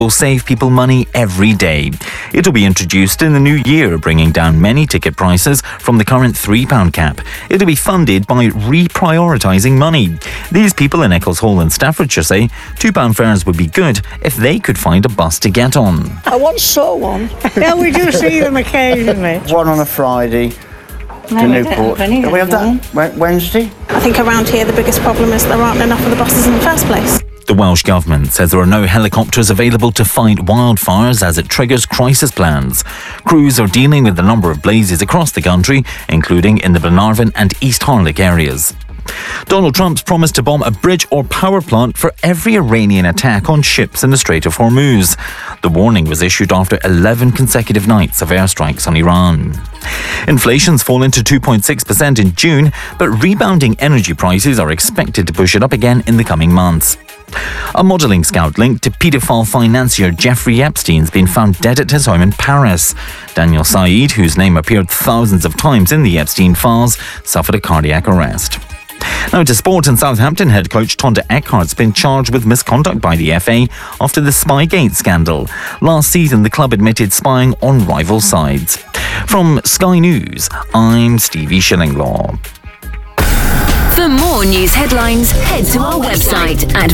will save people money every day. It'll be introduced in the new year, bringing down many ticket prices from the current £3 cap. It'll be funded by reprioritising money. These people in Eccleshall and Staffordshire say £2 fares would be good if they could find a bus to get on. I once saw one. Yeah, we do see them occasionally. One on a Friday to Newport. Do we have that Wednesday? I think around here the biggest problem is there aren't enough of the buses in the first place. The Welsh Government says there are no helicopters available to fight wildfires as it triggers crisis plans. Crews are dealing with a number of blazes across the country, including in the Blenarvan and East Harlech areas. Donald Trump's promised to bomb a bridge or power plant for every Iranian attack on ships in the Strait of Hormuz. The warning was issued after 11 consecutive nights of airstrikes on Iran. Inflation's fallen to 2.6% in June, but rebounding energy prices are expected to push it up again in the coming months. A modelling scout linked to paedophile financier Jeffrey Epstein's been found dead at his home in Paris. Daniel Said, whose name appeared thousands of times in the Epstein files, suffered a cardiac arrest. Now to sport, and Southampton head coach Tonda Eckhart's been charged with misconduct by the FA after the Spygate scandal. Last season, the club admitted spying on rival sides. From Sky News, I'm Stevie Shillinglaw. For more news headlines, head to our website at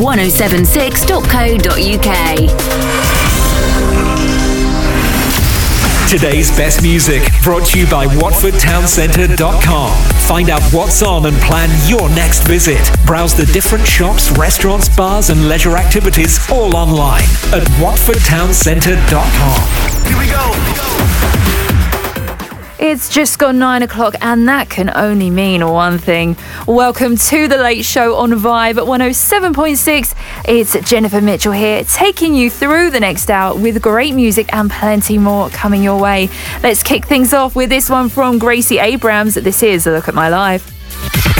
vibe1076.co.uk. Today's best music brought to you by WatfordTownCentre.com. Find out what's on and plan your next visit. Browse the different shops, restaurants, bars and leisure activities all online at WatfordTownCentre.com. Here we go. It's just gone 9 o'clock, and that can only mean one thing. Welcome to The Late Show on Vibe at 107.6. It's Jennifer Mitchell here, taking you through the next hour with great music and plenty more coming your way. Let's kick things off with this one from Gracie Abrams. This is A Look at My Life.